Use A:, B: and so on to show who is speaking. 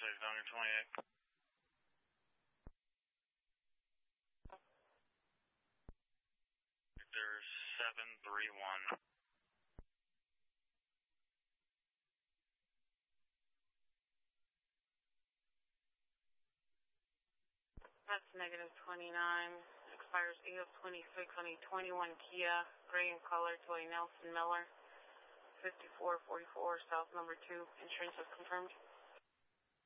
A: Duncan 28. There's 731.
B: That's negative 29. Expires 8 of 26 on a 21 Kia, gray in color to a Nelson Miller, 5444, south number 2. Insurance is confirmed.